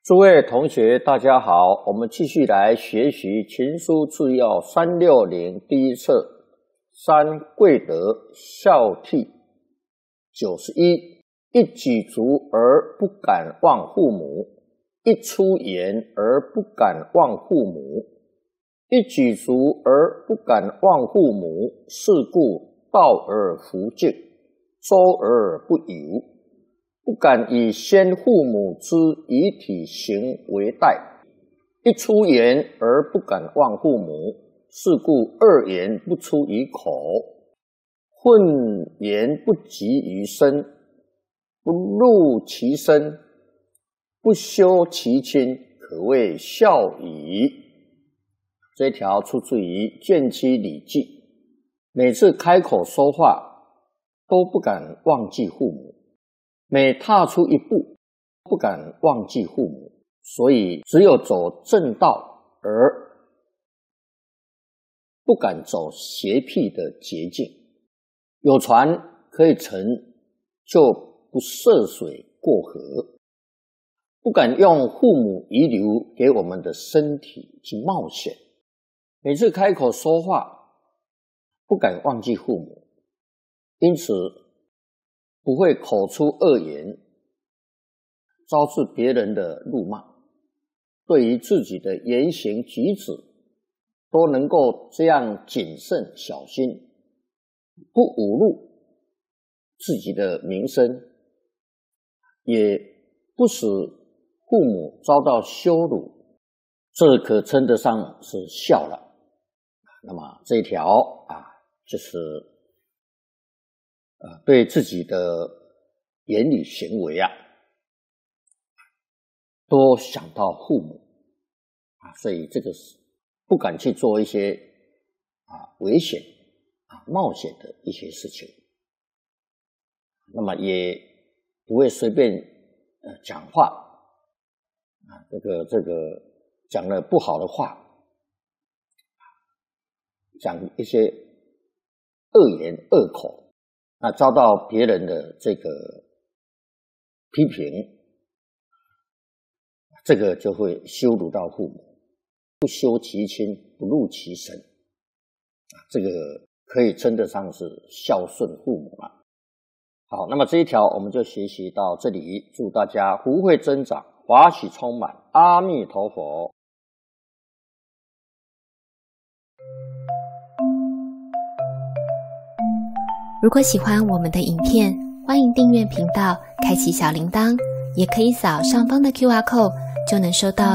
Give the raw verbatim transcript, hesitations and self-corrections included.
诸位同学，大家好，我们继续来学习《情书治要三六零》第一册三贵德孝悌九十一，一举足而不敢忘父母，一出言而不敢忘父母，一举足而不敢忘父母，是故道而弗敬，周而不游，不敢以先父母之遗体行为代，一出言而不敢忘父母，是故二言不出于口，混言不及于身，不入其身，不修其亲，可谓孝矣。这一条出自于《谏妻礼记》，每次开口说话都不敢忘记父母，每踏出一步不敢忘记父母，所以只有走正道而不敢走邪僻的捷径。有船可以乘，就不涉水过河，不敢用父母遗留给我们的身体去冒险。每次开口说话不敢忘记父母，因此不会口出恶言，招致别人的怒骂，对于自己的言行举止都能够这样谨慎小心，不侮辱自己的名声，也不使父母遭到羞辱，这可称得上是孝了。那么这一条啊，就是呃，对自己的言语行为啊，多想到父母啊，所以这个是不敢去做一些啊危险啊冒险的一些事情，那么也不会随便呃讲话啊，这个这个讲了不好的话，讲一些恶言恶口，那遭到别人的这个批评，这个就会羞辱到父母，不修其亲，不入其身，这个可以称得上是孝顺父母了。好，那么这一条我们就学习到这里，祝大家福慧增长，华喜充满，阿弥陀佛。 如果喜欢我们的影片，欢迎订阅频道，开启小铃铛，也可以扫上方的 Q R code，就能收到